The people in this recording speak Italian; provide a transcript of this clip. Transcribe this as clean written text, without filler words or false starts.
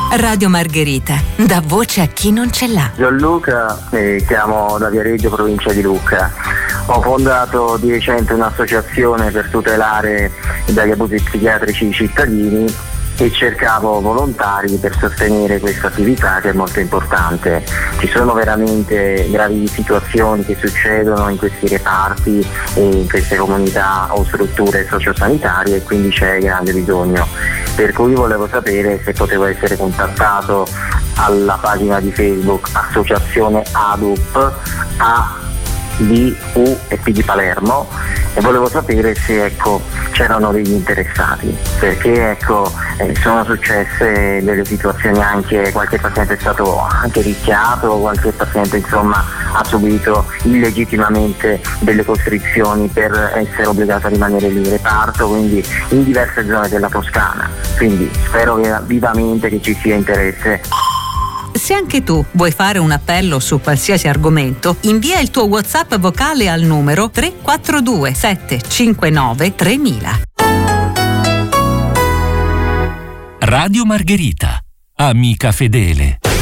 Radio Margherita, dà voce a chi non ce l'ha. Gianluca, chiamo da Viareggio, provincia di Lucca. Ho fondato di recente un'associazione per tutelare dagli abusi psichiatrici i cittadini e cercavo volontari per sostenere questa attività che è molto importante. Ci sono veramente gravi situazioni che succedono in questi reparti e in queste comunità o strutture sociosanitarie e quindi c'è grande bisogno. Per cui volevo sapere se potevo essere contattato alla pagina di Facebook Associazione ADUP ADU e P di Palermo e volevo sapere se c'erano degli interessati, perché sono successe delle situazioni, anche qualche paziente è stato anche rischiato, qualche paziente insomma ha subito illegittimamente delle costrizioni per essere obbligato a rimanere lì in reparto, quindi in diverse zone della Toscana, quindi spero vivamente che ci sia interesse. Se anche tu vuoi fare un appello su qualsiasi argomento, invia il tuo WhatsApp vocale al numero 342 759 3000. Radio Margherita, amica fedele.